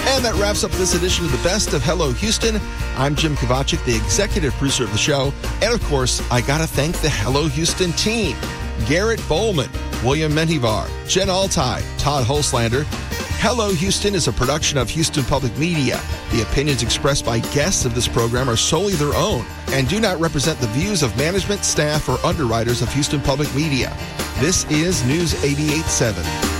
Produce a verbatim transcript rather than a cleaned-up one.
And that wraps up this edition of the Best of Hello Houston. I'm Jim Kovacic, the executive producer of the show. And of course, I got to thank the Hello Houston team. Garrett Bowman, William Mentivar, Jen Altai, Todd Holslander. Hello Houston is a production of Houston Public Media. The opinions expressed by guests of this program are solely their own and do not represent the views of management, staff, or underwriters of Houston Public Media. This is News eighty-eight point seven.